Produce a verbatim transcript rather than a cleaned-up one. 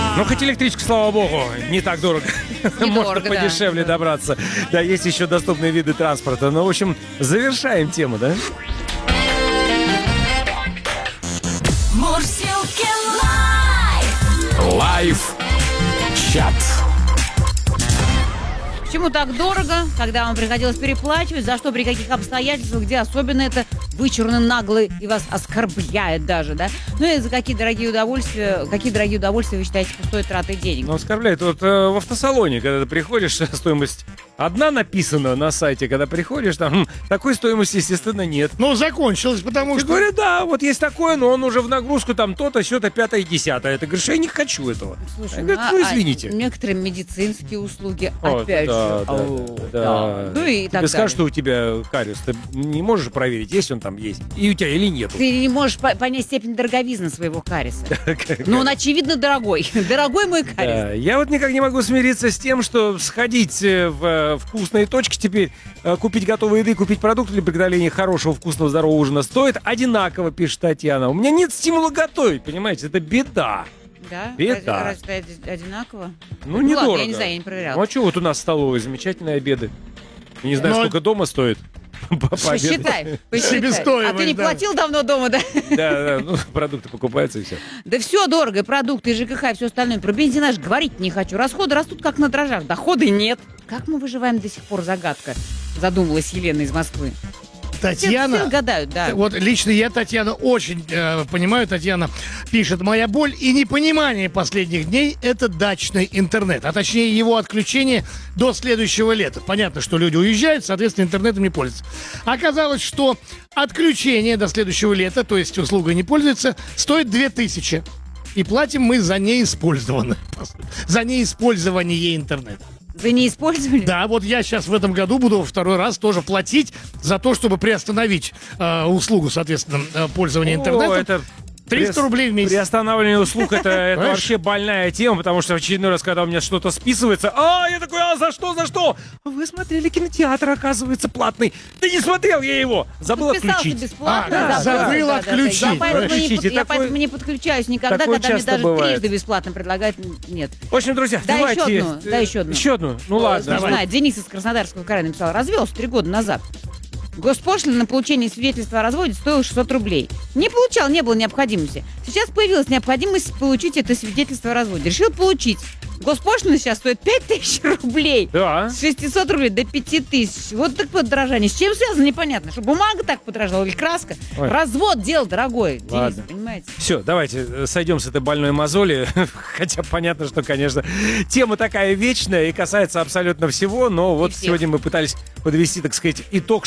Ну, хоть электричка, слава богу, не так дорого. Недорого, Можно да. подешевле добраться. Да, есть еще доступные виды транспорта. Ну, в общем, завершаем тему, да? Мурзилки лайф. Лайф-чат. Почему так дорого, когда вам приходилось переплачивать, за что, при каких обстоятельствах, где особенно это вычурно, нагло и вас оскорбляет даже, да? Ну и за какие дорогие удовольствия, какие дорогие удовольствия вы считаете пустой тратой денег? Ну, оскорбляет. Вот э, в автосалоне, когда ты приходишь, стоимость одна написана на сайте, когда приходишь, там м, такой стоимости, естественно, нет. Ну, закончилось, потому Ты что... говоришь, да, вот есть такое, но он уже в нагрузку там то-то, сё-то, пятое, десятое. Ты говоришь, я не хочу этого. Слушай, Я говорю, а- ну, а извините. некоторые медицинские услуги, О, опять да, же. да, ау, да, да. да. Ну и так Тебе далее. скажут, что у тебя кариес, ты не можешь проверить, есть он там есть, и у тебя или нету. Ты не можешь по- понять степень дороговизны своего кариеса. Но он, очевидно, дорогой. Дорогой мой кариес. Да, я вот никак не могу смириться с тем, что сходить э, в э, вкусные точки теперь, э, купить готовые еды, купить продукты для приготовления хорошего, вкусного, здорового ужина стоит одинаково, пишет Татьяна. У меня нет стимула готовить, понимаете, это беда. Да? Беда. Разве, разве это одинаково? Ну, недорого. Ладно, я не знаю, я не проверяла. Ну, а что вот у нас в столовой замечательные обеды? Не знаю, Но- сколько дома стоит. по- пообедать. Посчитай, посчитай. Себестоимость, А ты не да. платил давно дома, да? Да, да, ну, продукты покупаются и все. Да все дорого, и продукты, и ЖКХ, и все остальное. Про бензин аж говорить не хочу. Расходы растут как на дрожжах, доходы нет. Как мы выживаем до сих пор, загадка, задумалась Елена из Москвы. Все, все Татьяна... гадают, да. Вот лично я Татьяну очень э, понимаю. Татьяна пишет: моя боль и непонимание последних дней — это дачный интернет, а точнее его отключение до следующего лета. Понятно, что люди уезжают, соответственно, интернетом не пользуются. Оказалось, что отключение до следующего лета, то есть услуга не пользуется, стоит две тысячи. И платим мы за неиспользование, за неиспользование интернета. Вы не использовали? Да, вот я сейчас в этом году буду второй раз тоже платить за то, чтобы приостановить э, услугу, соответственно, э, пользования интернетом. О, это триста рублей в месяц. Приостанавливание услуг это, это Понимаешь? вообще больная тема, потому что в очередной раз, когда у меня что-то списывается, а, я такой, а за что, за что? Вы смотрели кинотеатр, оказывается, платный. Да не смотрел я его. Забыл Подписался отключить. бесплатно. А, забыл, забыл да, да, отключить. да. Я поэтому, не, Отключите. под- я Такое- поэтому не подключаюсь никогда, такое когда мне часто даже бывает. трижды бесплатно предлагают. Нет. В общем, друзья, Дай давайте... еще одну, дай еще одну. Еще одну. Ну ладно. Смешная. Денис из Краснодарского края написал: развелся три года назад. Госпошлина на получение свидетельства о разводе стоила шестьсот рублей. Не получал, не было необходимости. Сейчас появилась необходимость получить это свидетельство о разводе. Решил получить. Госпошлина сейчас стоит пять тысяч рублей. Да. С шестисот рублей до пяти тысяч. Вот так подорожание. С чем связано, непонятно. Что бумага так подорожала или краска? Ой. Развод — дело дорогое. Ладно. Денис, понимаете? Все, давайте э, сойдем с этой больной мозоли. Хотя понятно, что, конечно, тема такая вечная и касается абсолютно всего. Но вот всех. сегодня мы пытались подвести, так сказать, итог,